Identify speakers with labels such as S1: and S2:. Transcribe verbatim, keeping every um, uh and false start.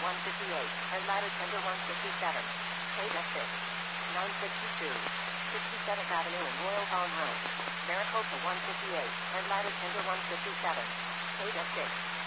S1: one fifty-eight, and ladder tender one fifty-seven. Paid at six. nine sixty-two. sixty-seventh Avenue and Royal Farm Road. Maricopa one fifty-eight, and ladder tender one fifty-seven. Paid at six.